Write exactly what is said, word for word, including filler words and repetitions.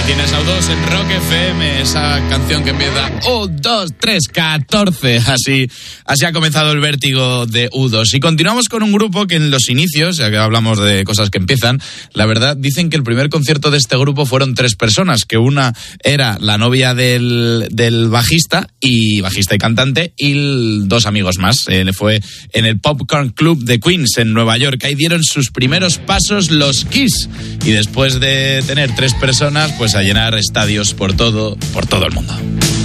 tienes a U dos en Rock F M, esa canción que empieza uno, dos, tres, catorce. Así, así ha comenzado el vértigo de U dos. Y continuamos con un grupo que en los inicios, ya que hablamos de cosas que empiezan, la verdad dicen que el primer concierto de este grupo fueron tres personas, que una era la novia del, del bajista, y bajista y cantante, y dos amigos más. Eh, fue en el Popcorn Club de Queens, en Nueva York. Ahí dieron sus primeros pasos los Kiss. Y después de tener tres personas, pues a llenar estadios por todo, por todo el mundo.